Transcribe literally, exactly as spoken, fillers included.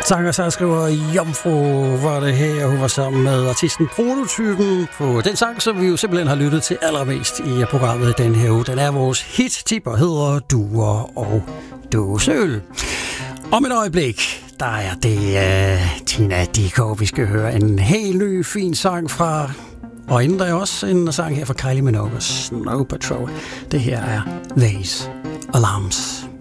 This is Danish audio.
Sanger, så skriver Jomfru, var det her, hun var sammen med artisten Prototypen på den sang, som vi jo simpelthen har lyttet til allermest i programmet den her uge. Den er vores hit-tip og hedder Duer og Dåseøl. Om et øjeblik, der er det uh, Tina Dickow, vi skal høre en helt ny, fin sang fra, og inden der er også en sang her fra Kylie Minogue, Snow Patrol. Det her er These Alarms.